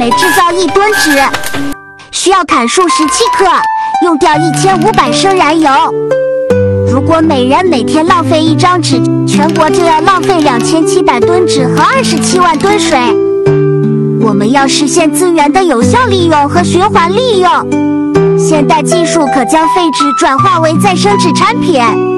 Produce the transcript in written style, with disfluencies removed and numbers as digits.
每制造1吨纸，需要砍树17棵，用掉1500升燃油。如果每人每天浪费1张纸，全国就要浪费2700吨纸和27万吨水。我们要实现资源的有效利用和循环利用。现代技术可将废纸转化为再生纸产品。